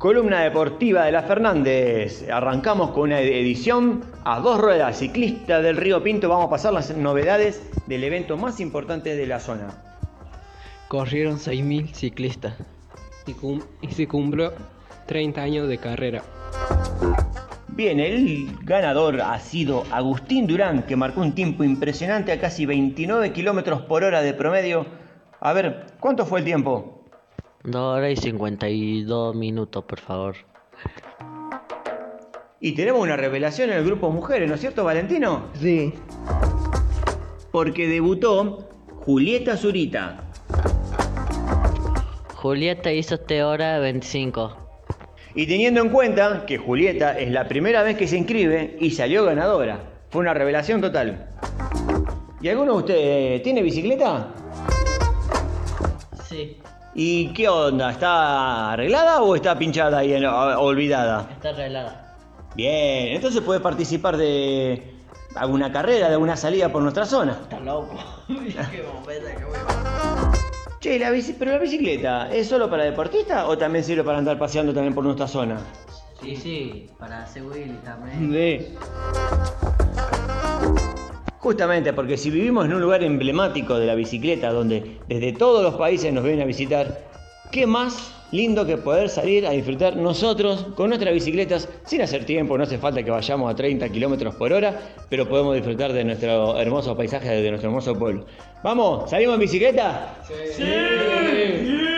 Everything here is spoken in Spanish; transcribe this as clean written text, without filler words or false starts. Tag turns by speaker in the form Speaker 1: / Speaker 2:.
Speaker 1: Columna deportiva de la Fernández. Arrancamos con una edición a dos ruedas, ciclista del Río Pinto. Vamos a pasar las novedades del evento más importante de la zona.
Speaker 2: Corrieron 6.000 ciclistas y se cumplió 30 años de carrera.
Speaker 1: Bien, el ganador ha sido Agustín Durán, que marcó un tiempo impresionante a casi 29 kilómetros por hora de promedio. A ver, ¿cuánto fue el tiempo?
Speaker 3: 2 horas y 52 minutos, por favor.
Speaker 1: Y tenemos una revelación en el grupo mujeres, ¿no es cierto, Valentino?
Speaker 2: Sí.
Speaker 1: Porque debutó Julieta Zurita.
Speaker 3: Julieta hizo 3 horas 25.
Speaker 1: Y teniendo en cuenta que Julieta es la primera vez que se inscribe y salió ganadora. Fue una revelación total. ¿Y alguno de ustedes tiene bicicleta?
Speaker 3: Sí.
Speaker 1: ¿Y qué onda? ¿Está arreglada o está pinchada y olvidada?
Speaker 3: Está arreglada.
Speaker 1: Bien, entonces puede participar de alguna carrera, de alguna salida por nuestra zona.
Speaker 3: Está loco. Qué bombeta que voy.
Speaker 1: Che, pero la bicicleta, ¿es solo para deportistas o también sirve para andar paseando también por nuestra zona?
Speaker 3: Sí, para hacer Willy también.
Speaker 1: Sí. Justamente porque si vivimos en un lugar emblemático de la bicicleta, donde desde todos los países nos vienen a visitar, ¿qué más lindo que poder salir a disfrutar nosotros con nuestras bicicletas sin hacer tiempo? No hace falta que vayamos a 30 kilómetros por hora, pero podemos disfrutar de nuestro hermoso paisaje, de nuestro hermoso pueblo. ¿Vamos? ¿Salimos en bicicleta?
Speaker 2: Sí.